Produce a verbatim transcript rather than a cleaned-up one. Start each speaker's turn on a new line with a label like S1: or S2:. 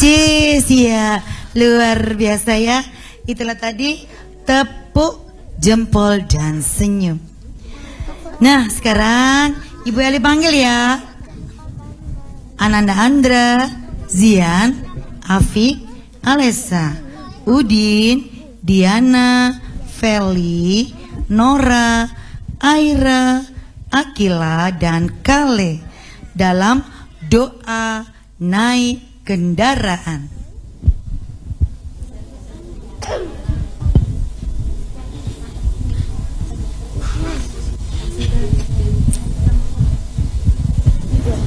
S1: Cis ya, luar biasa ya. Itulah tadi tepuk jempol dan senyum. Nah sekarang Ibu Ali panggil ya. Ananda Andra, Zian, Afik, Alessa, Udin, Diana, Feli, Nora, Aira, Akila, dan Kale dalam doa naik kendaraan.